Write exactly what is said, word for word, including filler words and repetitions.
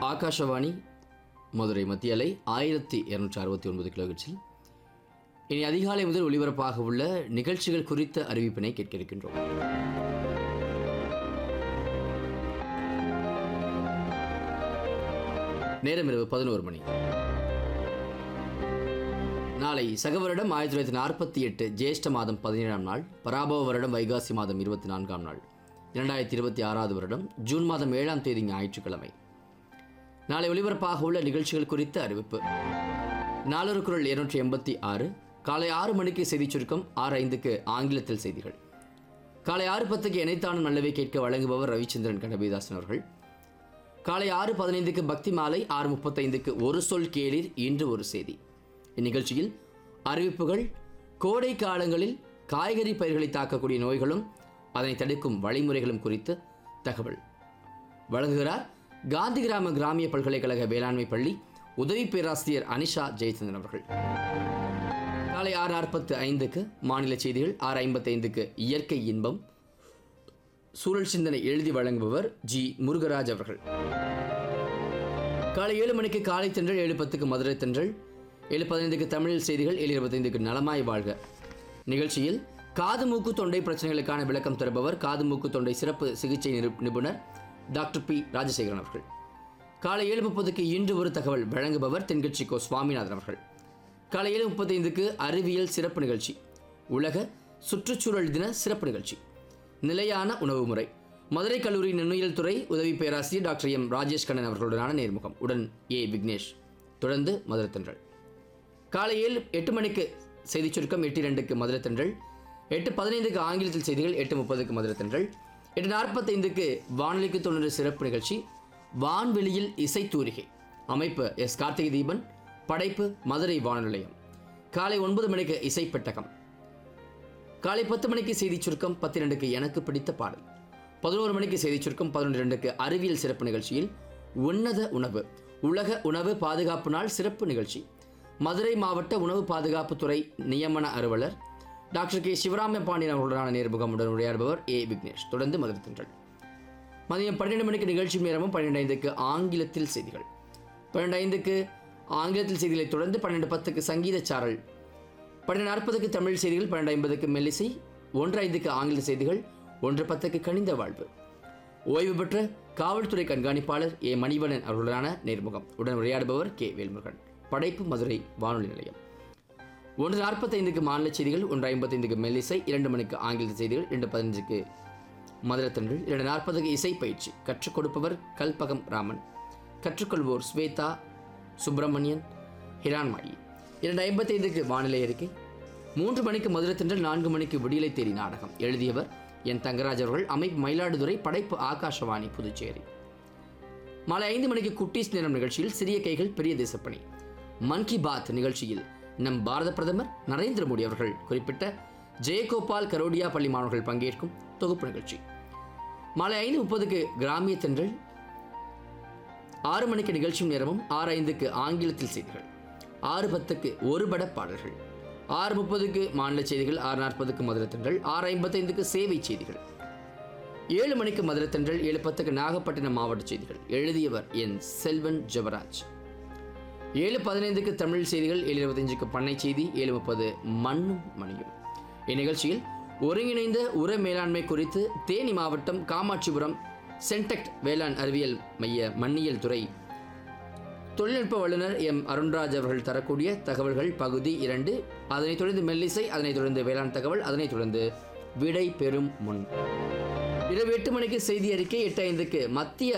ஆகாஷவாணி மதுரை மத்திய அலை ஆயிரத்தி இருநூற்றி அறுபத்தி ஒன்பது கிலோஹெர்ட்ஸில் இனி அதிகாலை முதல் ஒலிபரப்பாக உள்ள நிகழ்ச்சிகள் குறித்த அறிவிப்பினை கேட்க இருக்கின்றோம். நேரம் இரவு பதினோரு மணி. நாளை சக வருடம் ஆயிரத்தி தொள்ளாயிரத்தி நாற்பத்தி எட்டு ஜேஷ்ட மாதம் பதினேழாம் நாள், பராபவ வருடம் வைகாசி மாதம் இருபத்தி நான்காம் நாள், இரண்டாயிரத்தி இருபத்தி ஆறாவது வருடம் ஜூன் மாதம் ஏழாம் தேதி ஞாயிற்றுக்கிழமை. நாளை ஒலிபரப்பாக உள்ள நிகழ்ச்சிகள் குறித்த அறிவிப்பு. நாளொரு குரல் இருநூற்றி எண்பத்தி ஆறு, காலை ஆறு மணிக்கு செய்திச் சுருக்கம், ஆறு ஐந்துக்கு ஆங்கிலத்தில் செய்திகள், காலை ஆறு பத்துக்கு இணைத்தானும் நல்லவை கேட்க வழங்குபவர் ரவிச்சந்திரன் கணபதிதாசன் அவர்கள். காலை ஆறு பதினைந்துக்கு பக்தி மாலை, ஆறு முப்பத்தைந்துக்கு ஒரு சொல் கேளீர் இன்று ஒரு செய்தி. இந்நிகழ்ச்சியில் அறிவிப்புகள், கோடை காலங்களில் காய்கறி பயிர்களை தாக்கக்கூடிய நோய்களும் அதனை தடுக்கும் வழிமுறைகளும் குறித்து தகவல் வழங்குகிறார் காந்தி கிராம கிராமிய பல்கலைக்கழக வேளாண்மை பள்ளி உதவி பேராசிரியர் அனிஷா ஜெயச்சந்திரன் அவர்கள். காலை ஆறு நாற்பத்து ஐந்துக்கு மாநில செய்திகள், ஆறு ஐம்பத்தி ஐந்துக்கு இயற்கை இன்பம், சூழல் சிந்தனை எழுதி வழங்குபவர் ஜி முருகராஜ் அவர்கள். காலை ஏழு மணிக்கு காலை தென்றல், ஏழு பத்துக்கு மதுரை தென்றல், ஏழு பதினைந்துக்கு தமிழில் செய்திகள், ஏழு இருபத்தைந்துக்கு நலமாய் வாழ்க. நிகழ்ச்சியில் காது மூக்கு தொண்டை பிரச்சனைகளுக்கான விளக்கம் தருபவர் காது மூக்கு தொண்டை சிறப்பு சிகிச்சை நிபுணர் டாக்டர் பி ராஜசேகரன் அவர்கள். காலை ஏழு முப்பதுக்கு இன்று ஒரு தகவல் வழங்குபவர் தென்கட்சி கோ சுவாமிநாதன் அவர்கள். காலை ஏழு முப்பத்தைந்துக்கு அறிவியல் சிறப்பு நிகழ்ச்சி, உலக சுற்றுச்சூழல் தின சிறப்பு நிகழ்ச்சி, நிலையான உணவு முறை, மதுரை கல்லூரி நுண்ணியல் துறை உதவி பேராசிரியர் டாக்டர் எம் ராஜேஷ் கண்ணன் அவர்களுடனான நேர்முகம், உடன் ஏ விக்னேஷ். தொடர்ந்து மதுரை தென்றல். காலை ஏழு எட்டு மணிக்கு செய்திச் சுருக்கம், எட்டு இரண்டுக்கு மதுரை தென்றல், எட்டு பதினைந்துக்கு ஆங்கிலத்தில் செய்திகள், எட்டு முப்பதுக்கு மதுரை தென்றல், எட்டு நாற்பத்தைந்துக்கு வானொலிக்கு தொண்ணூறு சிறப்பு நிகழ்ச்சி, வான்வெளியில் இசைத்தூரிகை, அமைப்பு எஸ் கார்த்திகை தீபன், படைப்பு மதுரை வானொலி நிலையம். காலை ஒன்பது மணிக்கு இசைப்பெட்டகம். காலை பத்து மணிக்கு செய்திச் சுருக்கம், பத்து இரண்டுக்கு எனக்கு பிடித்த பாடல், பதினோரு மணிக்கு செய்திச் சுருக்கம், பதினொன்று இரண்டுக்கு அறிவியல் சிறப்பு நிகழ்ச்சியில் உன்னத உணவு, உலக உணவு பாதுகாப்பு நாள் சிறப்பு நிகழ்ச்சி, மதுரை மாவட்ட உணவு பாதுகாப்பு துறை நியமன அலுவலர் டாக்டர் கே சிவராம பாண்டியன் அவர்களுடனான நேர்முகமுடன் உரையாடுபவர் ஏ விக்னேஷ். தொடர்ந்து மதுரை தென்றல். மதியம் பன்னிரெண்டு மணிக்கு நிகழ்ச்சி நேரமும், பன்னிரெண்டு ஐந்துக்கு ஆங்கிலத்தில் செய்திகள், பன்னிரெண்டு ஐந்துக்கு ஆங்கிலத்தில் செய்திகளை தொடர்ந்து பன்னெண்டு பத்துக்கு சங்கீத சாரல், பன்னெண்டு நாற்பதுக்கு தமிழ் செய்திகள், பன்னெண்டு ஐம்பதுக்கு மெல்லிசை, ஒன்று ஐந்துக்கு ஆங்கில செய்திகள், ஒன்று பத்துக்கு கனிந்த வாழ்வு, ஓய்வு பெற்ற காவல்துறை கண்காணிப்பாளர் ஏ மணிவண்ணன் அவர்களுடனான நேர்முகம், உடன் உரையாடுபவர் கே வேல்முருகன். படைப்பு மதுரை வானொலி நிலையம். ஒன்று நாற்பத்தைந்துக்கு மாநில செய்திகள், ஒன்று ஐம்பத்தைந்துக்கு மெல்லிசை, இரண்டு மணிக்கு ஆங்கில செய்திகள், இரண்டு பதினஞ்சுக்கு மதுரை தென்றல், இரண்டு நாற்பதுக்கு இசை பயிற்சி, கற்றுக் கொடுப்பவர் கல்பகம் ராமன், கற்றுக்கொள்வோர் ஸ்வேதா சுப்பிரமணியன் ஹிரான்மாயி. இரண்டு ஐம்பத்தைந்துக்கு வானிலை அறிக்கை, மூன்று மணிக்கு மதுரை தென்றல், நான்கு மணிக்கு விடியலை தேடி நாடகம், எழுதியவர் என் தங்கராஜ் அவர்கள், அமைப்பு மயிலாடுதுறை, படைப்பு ஆகாஷவாணி புதுச்சேரி. மாலை ஐந்து மணிக்கு குட்டீஸ் நேரம் நிகழ்ச்சியில் சிறிய கைகள் பெரிய தேசப்பணி, மன் கி பாத் நிகழ்ச்சியில் நம் பாரத பிரதமர் நரேந்திர மோடி அவர்கள் குறிப்பிட்ட ஜெயகோபால் கரோடியா பள்ளி மாணவர்கள் பங்கேற்கும் தொகுப்பு நிகழ்ச்சி. மாலை ஐந்து முப்பதுக்கு கிராமிய தென்றல், ஆறு மணிக்கு நிகழ்ச்சியும் நேரமும், ஆறு ஐந்துக்கு ஆங்கிலத்தில் செய்திகள், ஆறு பத்துக்கு ஒரு பட பாடல்கள், ஆறு முப்பதுக்கு மாநில செய்திகள், ஆறு நாற்பதுக்கு மதுரை தென்றல், ஆறு ஐம்பத்தைந்துக்கு சேவை செய்திகள், ஏழு மணிக்கு மதுரை தென்றல், ஏழு பத்துக்கு நாகப்பட்டினம் மாவட்ட செய்திகள், எழுதியவர் என் செல்வன் ஜெபராஜ், ஏழு பதினைந்துக்கு தமிழ் செய்திகள், ஏழு இருபத்தஞ்சுக்கு பண்ணை செய்தி, ஏழு முப்பது மண்ணும் மணியும். இந்நிகழ்ச்சியில் ஒருங்கிணைந்த உர மேலாண்மை குறித்து தேனி மாவட்டம் காமாட்சிபுரம் சென்டெக்ட் வேளாண் அறிவியல் மைய மண்ணியல் துறை தொழில்நுட்ப வல்லுநர் எம் அருண்ராஜ் அவர்கள் தரக்கூடிய தகவல்கள் பகுதி இரண்டு. அதனைத் தொடர்ந்து மெல்லிசை, அதனைத் தொடர்ந்து வேளாண் தகவல், அதனைத் தொடர்ந்து விடை பெறும் முன். இரவு எட்டு மணிக்கு செய்தி அறிக்கை, எட்டு ஐந்துக்கு மத்திய